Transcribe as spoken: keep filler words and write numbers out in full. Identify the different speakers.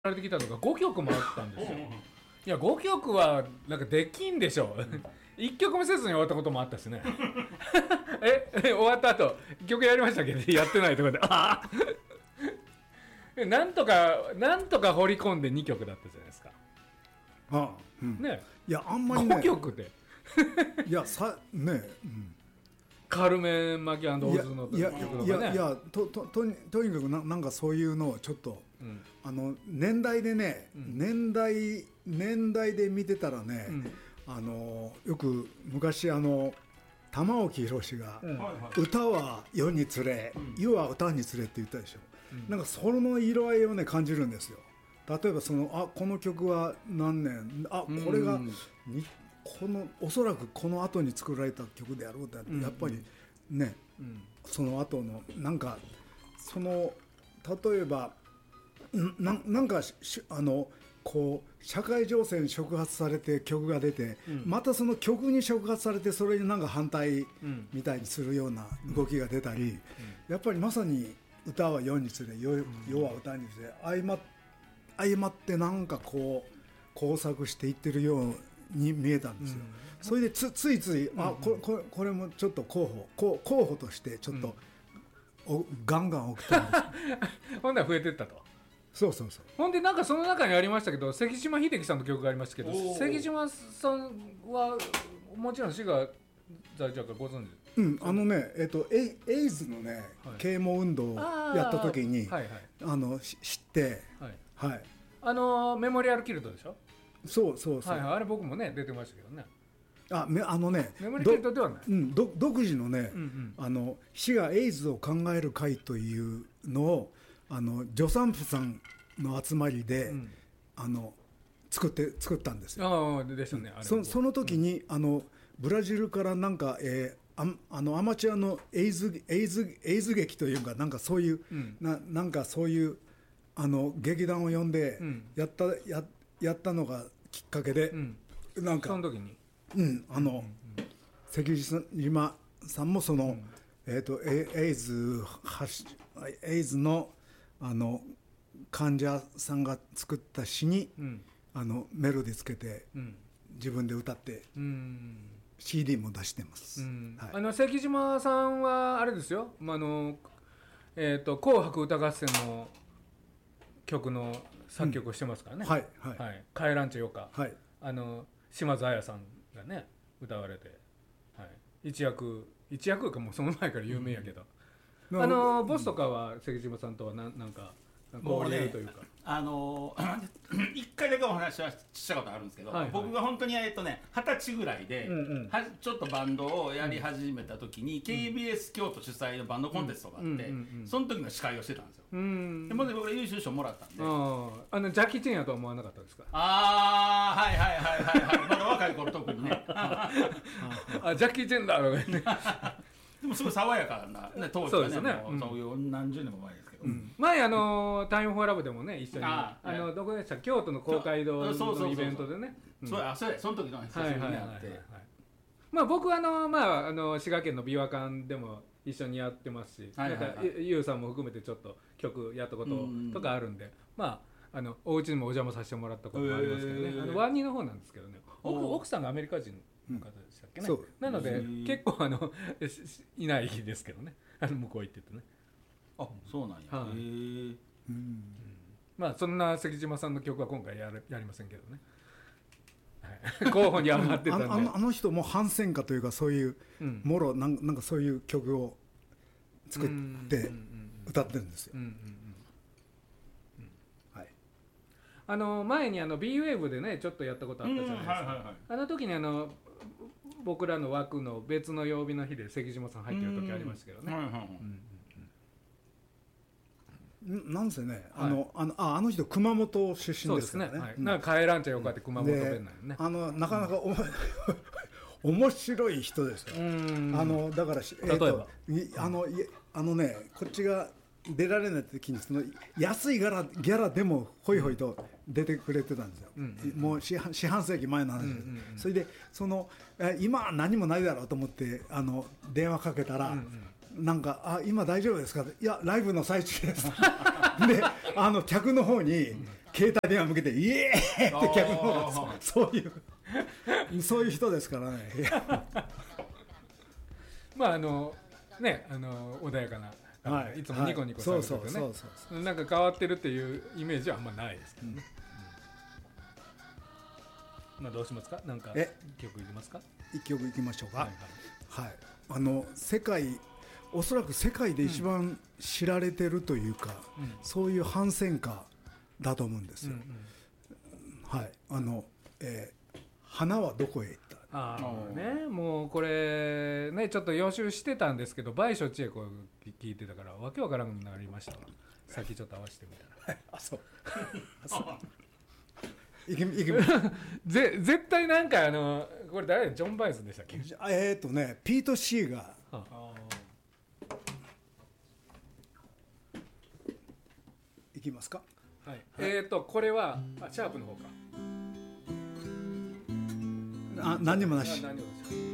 Speaker 1: られてきたのがごきょくもあったんですよ。いやごきょくはなんかできんでしょいっきょくもせずに終わったこともあったしねええ終わった後曲やりましたけどやってないところでああなんとかなんとか掘り込んでにきょくだったじゃないですか。
Speaker 2: ああ、うん、
Speaker 1: ね
Speaker 2: いやあんまりね
Speaker 1: ごきょくで
Speaker 2: いやさね、うん、
Speaker 1: カルメン・マキ&オズの曲とかね。
Speaker 2: いやいやいやとととにとにかく な, なんかそういうのをちょっと、うん、あの年代でね、うん、年代年代で見てたらね、うん、あのよく昔あの玉置宏が、うん、歌は世につれ、うん、世は歌につれって言ったでしょ、うん、なんかその色合いをね感じるんですよ。例えばそのあこの曲は何年あこれがにこのおそらくこの後に作られた曲であろうって、うん、やっぱりね、うん、その後のなんかその例えば な, なんかあのこう社会情勢に触発されて曲が出て、うん、またその曲に触発されてそれになんか反対みたいにするような動きが出たり、うんうん、やっぱりまさに歌は世につれ 世, 世は歌につれ相ま相まってなんかこう工作していってるように見えたんですよ、うん、それで つ, ついつい、うん、あ こ, こ, これもちょっと候補候補としてちょっと、うん、ガンガン送ったんです
Speaker 1: ほんなら増えてったと。
Speaker 2: そうそうそう。
Speaker 1: ほんでなんかその中にありましたけど関島秀樹さんの曲がありましたけど関島さんはもちろん滋賀在着からご存知、
Speaker 2: うん、あのね、えっと、エ, エイズのね、はい、啓蒙運動をやった時に あ,、はいはい、あの知って、はいはい、
Speaker 1: あのメモリアルキルトでしょ。
Speaker 2: そうそうそう、
Speaker 1: はいはい、あれ僕もね出てましたけどね。
Speaker 2: あめあのね
Speaker 1: メモリアルキルトではない、
Speaker 2: うん、ど独自のね、うんうん、あの滋賀エイズを考える会というのをあの助産婦さんの集まりで、うん、あの作って作ったんですよ。
Speaker 1: あでしたね、あれ
Speaker 2: そ, その時に、うん、あのブラジルからなんか、えー、あ, あのアマチュアのエイズエイズエイズ劇というかなんかそういう、うん、な, なんかそういうあの劇団を呼んでやった、うん、や, やったのがきっかけで、うん、なんか
Speaker 1: その時に、
Speaker 2: うんあの、うんうん、関島さんもその、うんえー、とエイズエイズのあの患者さんが作った詩に、うん、あのメロディーつけて、うん、自分で歌って、うん、シーディー も出してます、うんはい、
Speaker 1: あの関島さんはあれですよ、まあのえー、と紅白歌合戦の曲の作曲をしてますからね、
Speaker 2: うんはいはい
Speaker 1: はい、帰らんちよか、
Speaker 2: はい、
Speaker 1: あの島津亜矢さんがね歌われて、はい、一躍一躍かもうその前から有名やけど、うん、あのボスとかは関島さんとは何なんか交流というか、
Speaker 3: ね、あの一回だけお話はしたことあるんですけど、はいはい、僕が本当にえっとね二十歳ぐらいで、うんうん、はちょっとバンドをやり始めた時に、うん、ケービーエス 京都主催のバンドコンテストがあって、うんうんうんうん、その時の司会をしてたんですよ、うん、で僕優秀賞もらったんで、
Speaker 1: ああのジャッキー・チェンやとは思わなかったですか。
Speaker 3: ああはいはいはいはいはいまだ若い頃特にね
Speaker 1: あジャッキー・チェンだろうね
Speaker 3: でもすごい爽やかな、ね、当時は ね, そう, ね、うん、そういう何十年も前ですけど、うん、
Speaker 1: 前あのタイムフォーラブでもね一緒にああのどこでした京都の公会堂のイベントでね
Speaker 3: そうあそうやその時の久しぶりに会って
Speaker 1: まあ僕はあのまああの滋賀県の琵琶館でも一緒にやってますし、はいはいはい、なんかゆうさんも含めてちょっと曲やったこととかあるんで、まああのお家にもお邪魔させてもらったこともありますけどね、あのワンニーの方なんですけどね 奥, 奥さんがアメリカ人の方でしたっけね、うん、なので結構あのいないですけどねあの向こう行っててね。
Speaker 3: あそうなんや、はい、へえ、うん、
Speaker 1: まあそんな関島さんの曲は今回やるやりませんけどね、はい、候補に上がってたんで
Speaker 2: あの、あの人も反戦歌というかそういう、うん、もろなん、なんかそういう曲を作って歌ってるんですよ。
Speaker 1: あの前にあの B ウェーブでねちょっとやったことあったじゃないですか、はいはいはい、あの時にあの僕らの枠の別の曜日の日で関島さん入ってる時ありましたけどね、はいはいはい、
Speaker 2: うん、なんせね、あの、はい、あのああの人熊本出身ですからね。そうですね、はい、
Speaker 1: なんか帰らんちゃよかって熊本弁なんよね。
Speaker 2: あのなかなかお、うん、面白い人ですよ。あのだから、えー、例えばあのあのねこっちが出られない時にその安いギャラギャラでもホイホイと出てくれてたんですよ、うんうん、もう四半世紀前の話です、うんうんうん、それでその今は何もないだろうと思ってあの電話かけたら、うんうん、なんかあ今大丈夫ですか、いやライブの最中ですであの客の方に携帯電話向けてイエーイって客のそういうそういう人ですからね。
Speaker 1: まああのねあの穏やかな。はい、いつもニコニコされててね、なんか変わってるっていうイメージはあんまないですけどね。うん、まあどうしますか？なんか一曲いきますか？
Speaker 2: 一曲いきましょうか。はい、はいはい、あの世界おそらく世界で一番知られてるというか、うん、そういう反戦歌だと思うんですよ。うんうん、はい、あの、えー、花はどこへ行った。
Speaker 1: ああね、もうこれねちょっと予習してたんですけど倍所千恵子聞いてたからわけわからんくなりましたわ。さっきちょっと合わせてみたら
Speaker 2: あそういきいき
Speaker 1: ぜ絶対なんかあのこれ誰ジョン・バイスでしたっけ？
Speaker 2: えーっとねピート・シーが、はあ、いきますか？
Speaker 1: はい、えーっとこれはあシャープの方か。
Speaker 2: あ何にもなし。
Speaker 1: 何にもなし。